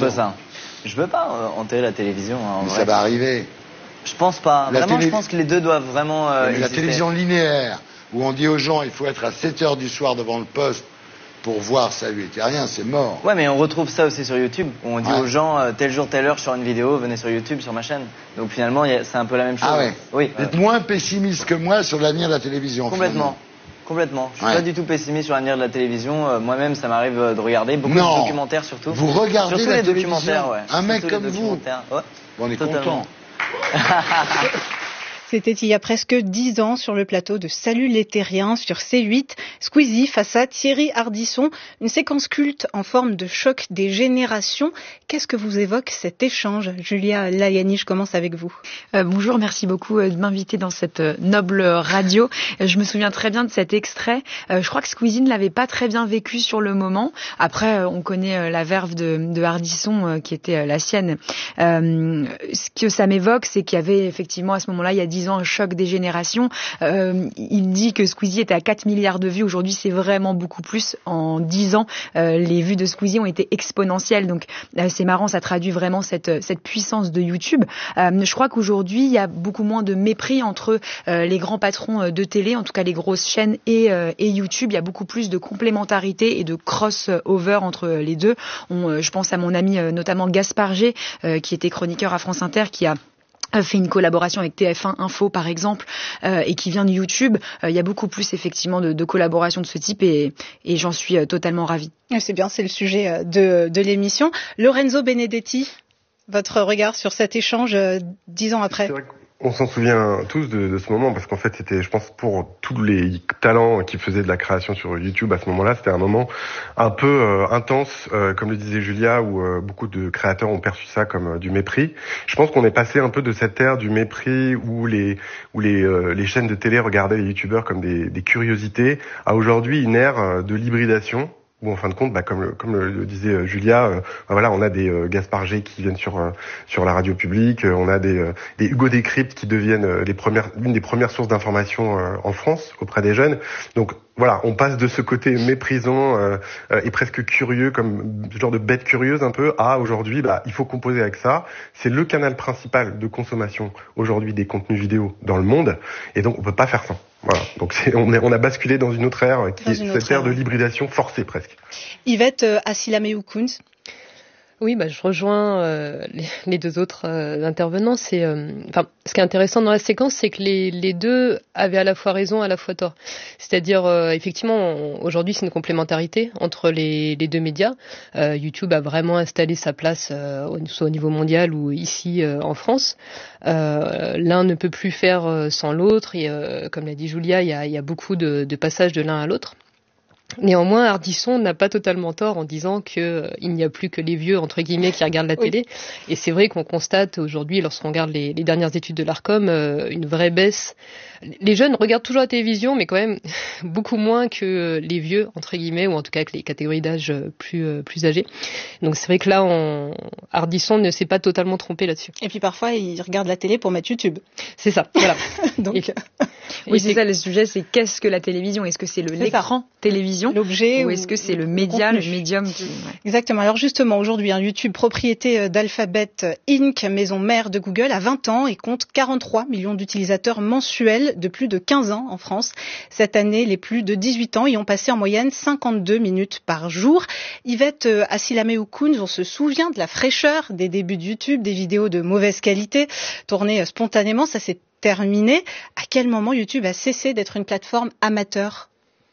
peu ça. Je veux pas enterrer la télévision. Mais ça va arriver. Je pense pas. Vraiment, je pense que les deux doivent vraiment la télévision linéaire, où on dit aux gens il faut être à 7h du soir devant le poste pour voir Salut les Terriens, c'est mort. Ouais, mais on retrouve ça aussi sur YouTube, où on dit aux gens tel jour, telle heure sur une vidéo, venez sur YouTube, sur ma chaîne. Donc finalement, c'est un peu la même chose. Ah ouais. Oui. Vous êtes moins pessimiste que moi sur l'avenir de la télévision. Complètement. Complètement. Je suis pas du tout pessimiste sur l'avenir de la télévision. Moi-même, ça m'arrive de regarder beaucoup de documentaires surtout. Vous regardez surtout la les télévision. Documentaires, ouais. Un mec surtout comme vous. Ouais. Bon, on est content. C'était il y a presque 10 ans sur le plateau de Salut les Terriens sur C8. Squeezie face à Thierry Ardisson. Une séquence culte en forme de choc des générations. Qu'est-ce que vous évoque cet échange? Julia Layani, je commence avec vous. Bonjour, merci beaucoup de m'inviter dans cette noble radio. Je me souviens très bien de cet extrait. Je crois que Squeezie ne l'avait pas très bien vécu sur le moment. Après, on connaît la verve de Ardisson qui était la sienne. Ce que ça m'évoque, c'est qu'il y avait effectivement à ce moment-là, il y a 10 ans, un choc des générations. Il dit que Squeezie était à 4 milliards de vues. Aujourd'hui, c'est vraiment beaucoup plus. En 10 ans, les vues de Squeezie ont été exponentielles. Donc, c'est marrant, ça traduit vraiment cette puissance de YouTube. Je crois qu'aujourd'hui, il y a beaucoup moins de mépris entre les grands patrons de télé, en tout cas les grosses chaînes et YouTube. Il y a beaucoup plus de complémentarité et de cross-over entre les deux. Je pense à mon ami notamment Gaspard G, qui était chroniqueur à France Inter, qui a fait une collaboration avec TF1 Info par exemple et qui vient de YouTube. Il y a beaucoup plus effectivement de collaborations de ce type et j'en suis totalement ravie. C'est bien, c'est le sujet de l'émission. Lorenzo Benedetti, votre regard sur cet échange 10 ans après? On s'en souvient tous de ce moment parce qu'en fait c'était, je pense, pour tous les talents qui faisaient de la création sur YouTube à ce moment-là, c'était un moment un peu intense, comme le disait Julia, où beaucoup de créateurs ont perçu ça comme du mépris. Je pense qu'on est passé un peu de cette ère du mépris où les chaînes de télé regardaient les YouTubeurs comme des curiosités à aujourd'hui une ère de l'hybridation. Où en fin de compte, comme le disait Julia, voilà, on a des Gaspard G qui viennent sur la radio publique, on a des Hugo Décrypte qui deviennent l'une des premières sources d'information en France auprès des jeunes. Donc voilà, on passe de ce côté méprisant et presque curieux, comme ce genre de bête curieuse un peu, à aujourd'hui, il faut composer avec ça. C'est le canal principal de consommation aujourd'hui des contenus vidéo dans le monde, et donc on peut pas faire ça. Voilà, donc on a basculé dans une autre ère qui est cette ère de l'hybridation forcée presque. Yvette Asilamé-Oukounz. Oui, je rejoins les deux autres intervenants. Ce qui est intéressant dans la séquence, c'est que les deux avaient à la fois raison, à la fois tort. C'est-à-dire, effectivement, aujourd'hui, c'est une complémentarité entre les deux médias. YouTube a vraiment installé sa place, soit au niveau mondial ou ici en France. L'un ne peut plus faire sans l'autre. Et comme l'a dit Julia, il y a beaucoup de passages de l'un à l'autre. Néanmoins, Ardisson n'a pas totalement tort en disant que il n'y a plus que les vieux, entre guillemets, qui regardent la télé. Et c'est vrai qu'on constate aujourd'hui, lorsqu'on regarde les dernières études de l'Arcom, une vraie baisse. Les jeunes regardent toujours la télévision, mais quand même beaucoup moins que les vieux, entre guillemets, ou en tout cas que les catégories d'âge plus âgées. Donc c'est vrai que là, Ardisson ne s'est pas totalement trompé là-dessus. Et puis parfois, il regarde la télé pour mettre YouTube. C'est ça, voilà. Donc... Oui, c'est ça le sujet, c'est qu'est-ce que la télévision? Est-ce que c'est l'écran télévision, l'objet, ou est-ce que c'est le média, le médium Exactement. Alors justement, aujourd'hui, YouTube, propriété d'Alphabet Inc., maison mère de Google, a 20 ans et compte 43 millions d'utilisateurs mensuels de plus de 15 ans en France. Cette année, les plus de 18 ans y ont passé en moyenne 52 minutes par jour. Yvette Asilamé-Oukounz, on se souvient de la fraîcheur des débuts de YouTube, des vidéos de mauvaise qualité, tournées spontanément, ça s'est terminé. À quel moment YouTube a cessé d'être une plateforme amateur?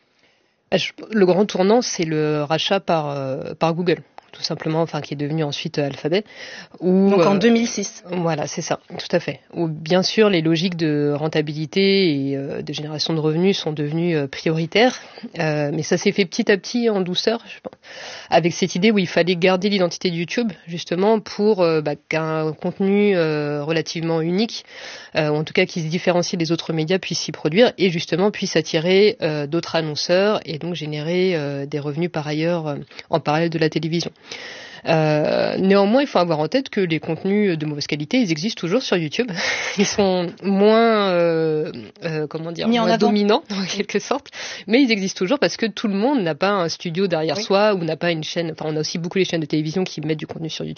Le grand tournant, c'est le rachat par Google, tout simplement, qui est devenu ensuite Alphabet. Donc en 2006. Voilà, c'est ça, tout à fait. Où bien sûr les logiques de rentabilité et de génération de revenus sont devenues prioritaires, mais ça s'est fait petit à petit en douceur, je pense, avec cette idée où il fallait garder l'identité de YouTube justement pour qu'un contenu relativement unique, ou en tout cas qui se différencie des autres médias, puisse s'y produire et justement puisse attirer d'autres annonceurs et donc générer des revenus par ailleurs en parallèle de la télévision. Néanmoins, il faut avoir en tête que les contenus de mauvaise qualité, ils existent toujours sur YouTube. Ils sont moins, moins dominants en quelque sorte, mais ils existent toujours parce que tout le monde n'a pas un studio derrière soi ou n'a pas une chaîne. On a aussi beaucoup les chaînes de télévision qui mettent du contenu sur YouTube.